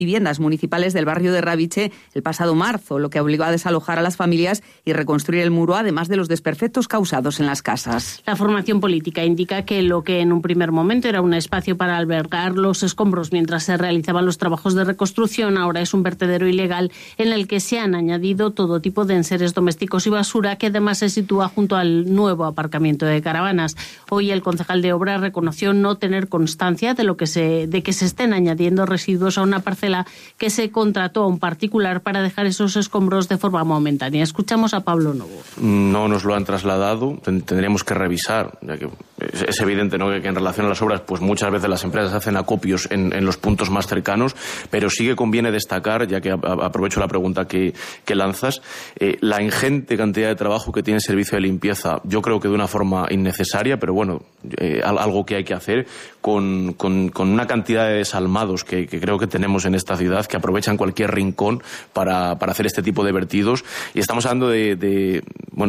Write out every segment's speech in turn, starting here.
viviendas municipales del barrio de Raviche el pasado marzo, lo que obligó a desalojar a las familias y reconstruir el muro, además de los desperfectos causados en las casas. La formación política indica que lo que en un primer momento era un espacio para albergar los escombros mientras se realizaban los trabajos de reconstrucción, ahora es un vertedero ilegal en el que se han añadido todo tipo de enseres domésticos y basura, que además se sitúa junto al nuevo aparcamiento de caravanas. Hoy el concejal de Obras reconoció no tener constancia de que se estén añadiendo residuos a una parcela que se contrató a un particular para dejar esos escombros de forma momentánea. Escuchamos a Pablo Novo. No nos lo han trasladado, tendríamos que revisar, ya que es evidente, ¿no?, que en relación a las obras, pues muchas veces las empresas hacen acopios en los puntos más cercanos, pero sí que conviene destacar, ya que aprovecho la pregunta que lanzas, la ingente cantidad de trabajo que tiene el servicio de limpieza, yo creo que de una forma innecesaria, pero bueno, algo que hay que hacer con una cantidad de desalmados que creo que tenemos en esta ciudad, que aprovechan cualquier rincón para hacer este tipo de vertidos, y estamos hablando de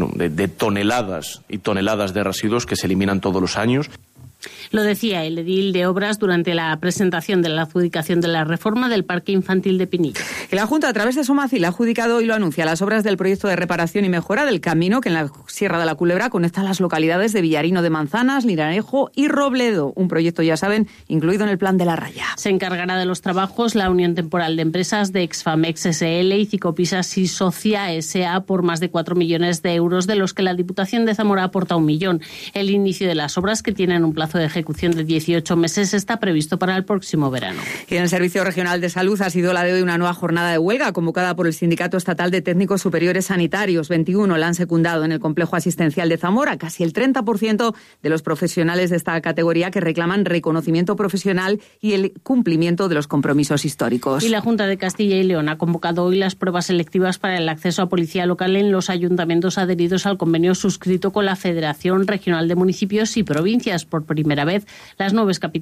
toneladas y toneladas de residuos que se eliminan todos los años. Lo decía el edil de Obras durante la presentación de la adjudicación de la reforma del Parque Infantil de Pinilla. Y la Junta, a través de Somacil, ha adjudicado y lo anuncia las obras del proyecto de reparación y mejora del camino que en la Sierra de la Culebra conecta las localidades de Villarino de Manzanas, Liranejo y Robledo. Un proyecto, ya saben, incluido en el Plan de la Raya. Se encargará de los trabajos la Unión Temporal de Empresas de Exfamex SL y Cicopisas y Socia SA por más de 4 millones de euros, de los que la Diputación de Zamora aporta 1 millón. El inicio de las obras, que tienen un plazo de ejecución de 18 meses, está previsto para el próximo verano. Y en el Servicio Regional de Salud ha sido la de hoy una nueva jornada de huelga convocada por el Sindicato Estatal de Técnicos Superiores Sanitarios. 21 la han secundado en el complejo asistencial de Zamora, casi el 30% de los profesionales de esta categoría, que reclaman reconocimiento profesional y el cumplimiento de los compromisos históricos. Y la Junta de Castilla y León ha convocado hoy las pruebas selectivas para el acceso a policía local en los ayuntamientos adheridos al convenio suscrito con la Federación Regional de Municipios y Provincias. Por primera vez, las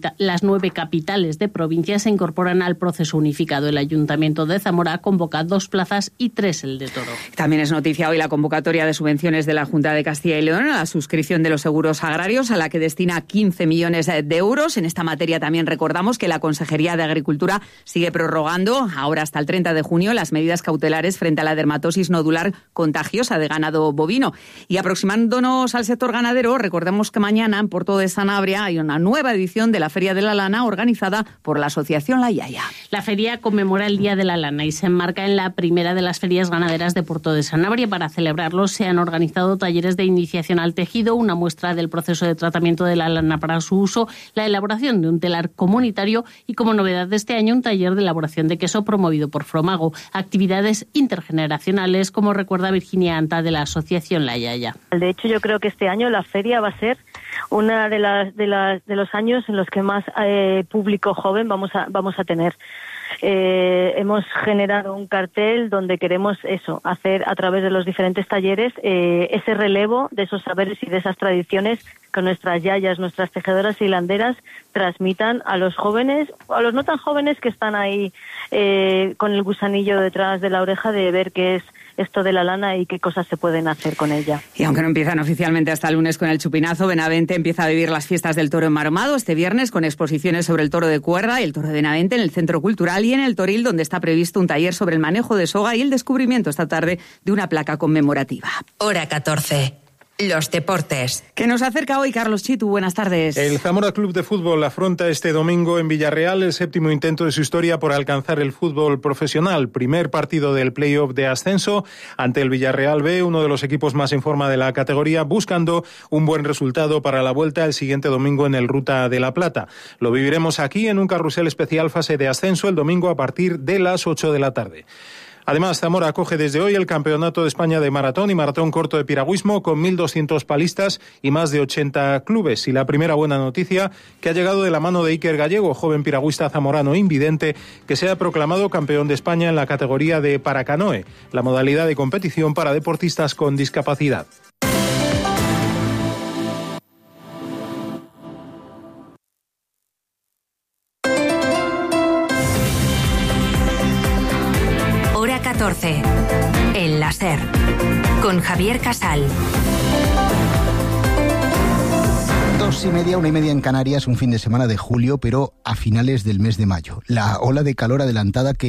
9 capitales de provincias se incorporan al proceso unificado. El Ayuntamiento de Zamora convoca 2 plazas y 3 el de Toro. También es noticia hoy la convocatoria de subvenciones de la Junta de Castilla y León a la suscripción de los seguros agrarios, a la que destina 15 millones de euros. En esta materia también recordamos que la Consejería de Agricultura sigue prorrogando ahora hasta el 30 de junio las medidas cautelares frente a la dermatosis nodular contagiosa de ganado bovino. Y aproximándonos al sector ganadero, recordemos que mañana en Porto de Sanabria hay una nueva edición de la Feria de la Lana organizada por la Asociación La Yaya. La feria conmemora el Día de la Lana y se enmarca en la primera de las ferias ganaderas de Porto de Sanabria. Para celebrarlo se han organizado talleres de iniciación al tejido, una muestra del proceso de tratamiento de la lana para su uso, la elaboración de un telar comunitario y, como novedad de este año, un taller de elaboración de queso promovido por Fromago. Actividades intergeneracionales, como recuerda Virginia Anta de la Asociación La Yaya. De hecho, yo creo que este año la feria va a ser una de los años en los que más público joven vamos a tener. Hemos generado un cartel donde queremos hacer a través de los diferentes talleres ese relevo de esos saberes y de esas tradiciones que nuestras yayas, nuestras tejedoras y hilanderas transmitan a los jóvenes, o a los no tan jóvenes que están ahí con el gusanillo detrás de la oreja de ver qué es esto de la lana y qué cosas se pueden hacer con ella. Y aunque no empiezan oficialmente hasta el lunes con el chupinazo, Benavente empieza a vivir las fiestas del toro enmarmado este viernes con exposiciones sobre el toro de cuerda y el toro de Benavente en el Centro Cultural y en el Toril, donde está previsto un taller sobre el manejo de soga y el descubrimiento esta tarde de una placa conmemorativa. Hora 14. Los deportes. Que nos acerca hoy Carlos Chitu, buenas tardes. El Zamora Club de Fútbol afronta este domingo en Villarreal el 7º intento de su historia por alcanzar el fútbol profesional. Primer partido del play-off de ascenso ante el Villarreal B, uno de los equipos más en forma de la categoría, buscando un buen resultado para la vuelta el siguiente domingo en el Ruta de la Plata. Lo viviremos aquí en un carrusel especial fase de ascenso el domingo a partir de las 8 de la tarde. Además, Zamora acoge desde hoy el Campeonato de España de Maratón y Maratón Corto de Piragüismo con 1.200 palistas y más de 80 clubes. Y la primera buena noticia que ha llegado de la mano de Iker Gallego, joven piragüista zamorano invidente, que se ha proclamado campeón de España en la categoría de paracanoe, la modalidad de competición para deportistas con discapacidad. Hora 14. El láser. Con Javier Casal. 2:30, 1:30 en Canarias, un fin de semana de julio, pero a finales del mes de mayo. La ola de calor adelantada que